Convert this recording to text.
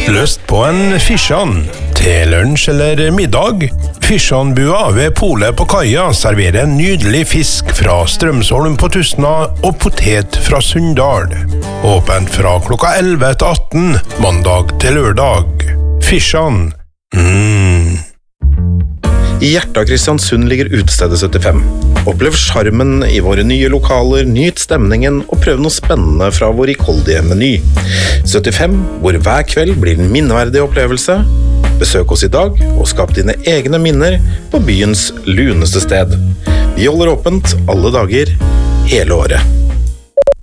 Lyst på en fisjan til lunsj eller middag? Fisjanbua ved Polet på Kaia serverer en nydelig fisk fra Strømsholm på Tustna og potet fra Sunndal. Åpent fra klokka 11 til 18, mandag til lørdag. Fisjan. I hjertet av Kristiansund ligger utestedet 75. Opplev charmen i våre nye lokaler, nyt stemningen og prøv noe spennende fra vår rikholdige meny. 75, hvor hver kveld blir en minneverdig opplevelse. Besøk oss i dag og skap dine egne minner på byens luneste sted. Vi holder åpent alle dager, hele året.